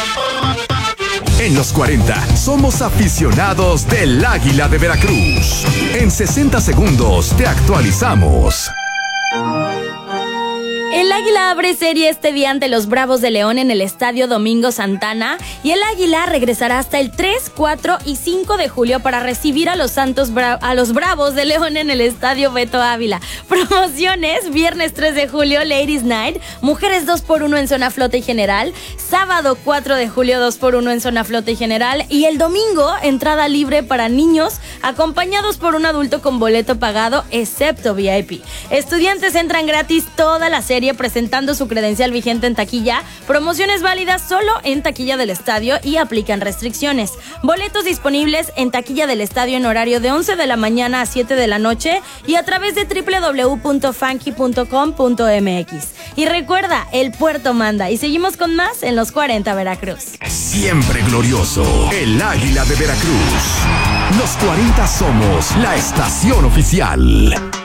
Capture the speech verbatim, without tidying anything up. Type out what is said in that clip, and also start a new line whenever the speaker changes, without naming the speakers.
En los cuarenta somos aficionados del Águila de Veracruz. En sesenta segundos te actualizamos.
El Águila abre serie este día ante los Bravos de León en el Estadio Domingo Santana y el Águila regresará hasta el tres, cuatro y cinco de julio para recibir a los Santos Bra- a los Bravos de León en el Estadio Beto Ávila. Promociones: viernes tres de julio, Ladies Night, mujeres dos por uno en zona flota y general, sábado cuatro de julio dos por uno en zona flota y general y el domingo entrada libre para niños acompañados por un adulto con boleto pagado excepto V I P. Estudiantes entran gratis toda la serie presentando su credencial vigente en taquilla. Promociones válidas solo en taquilla del estadio y aplican restricciones. Boletos disponibles en taquilla del estadio en horario de once de la mañana a siete de la noche y a través de doble u doble u doble u punto funky punto com punto m x. Y recuerda, el puerto manda. Y seguimos con más en los cuarenta Veracruz.
Siempre glorioso, el Águila de Veracruz. Los cuarenta somos la estación oficial.